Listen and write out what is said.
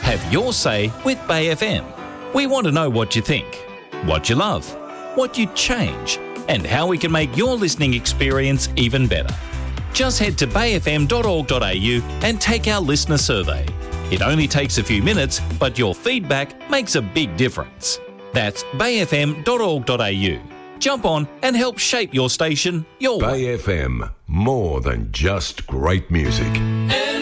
Have your say with Bay FM. We want to know what you think, what you love, what you'd change, and how we can make your listening experience even better. Just head to bayfm.org.au and take our listener survey. It only takes a few minutes, but your feedback makes a big difference. That's bayfm.org.au. Jump on and help shape your station your way. Bay FM, more than just great music.